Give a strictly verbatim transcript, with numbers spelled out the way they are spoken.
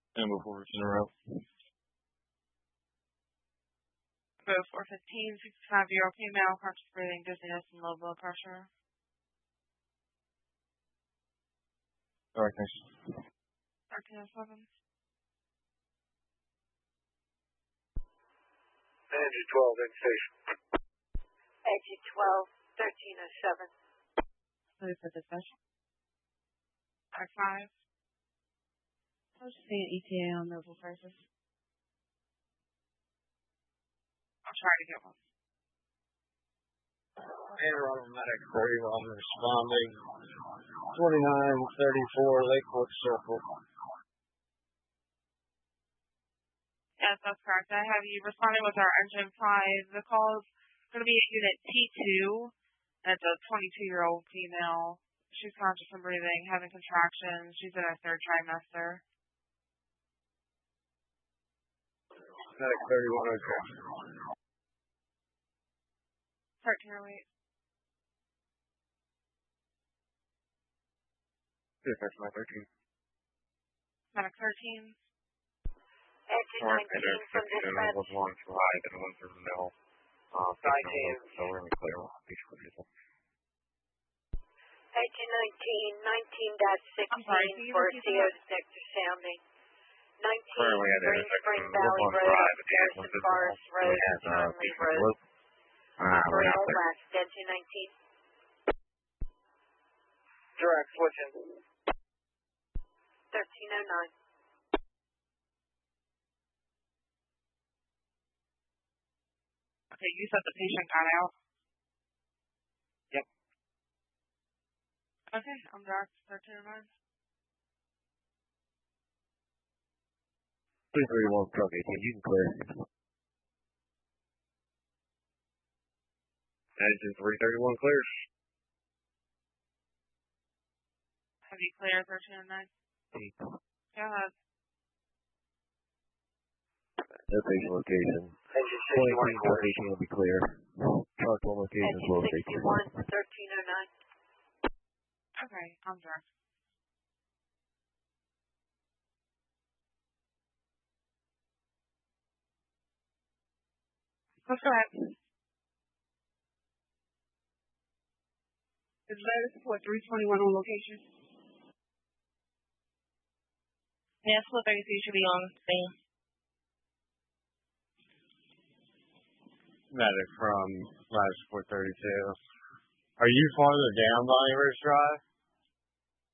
And before it's in a row. Go four fifteen, sixty-five-year-old female, conscious breathing, dizziness, and low blood pressure. All right, thanks. thirteen oh seven. Engine twelve, in station. Engine twelve, thirteen oh seven. Ready for dispatch. R five. I was just seeing E T A on Noble Crisis. I'll try to get one. Panorama Medic thirty-one responding. twenty-nine thirty-four Lakewood Circle. Yes, that's correct. I have you responding with our engine five. The call is going to be at unit T two. And it's a twenty-two-year-old female. She's conscious and breathing, having contractions. She's in her third trimester. Medic thirty-one, okay. thirteen oh eight. Dispatch my thirteen. Medic thirteen. Engine nineteen from dispatch. Was one for right and one for the middle. Uh, nineteen. So we're in the clear. Engine nineteen, nineteen dash sixteen for C O detector sounding. nineteen, Green Spring Valley Road, Harrison Forest Road, and Conley Road. Operator last, engine nineteen. Direct switching. thirteen oh nine. Okay, you said the patient got out? Yep. Okay, I'm direct, thirteen oh nine. three thirty-one, truck eighteen, you can clear. Engine three thirty-one clears. Have you cleared thirteen oh nine? Go ahead. Location, location. Engine sixty-one, truck eighteen will be clear. Truck one location as well as Engine sixty-one, thirteen oh nine. Okay, I'm direct. Let's go ahead. Is that support three twenty-one on location? Yes, four thirty-three should be on scene. Medic from Flash four thirty-two. Are you farther down Bonnie Ridge Drive?